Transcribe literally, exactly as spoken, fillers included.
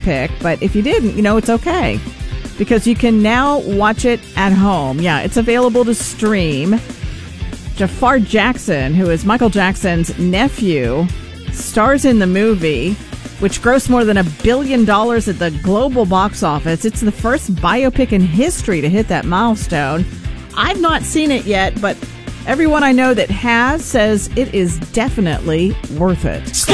pick, but if you didn't, you know, it's okay. Because you can now watch it at home. Yeah, it's available to stream. Jafar Jackson, who is Michael Jackson's nephew, stars in the movie, which grossed more than a billion dollars at the global box office. It's the first biopic in history to hit that milestone. I've not seen it yet, but everyone I know that has says it is definitely worth it.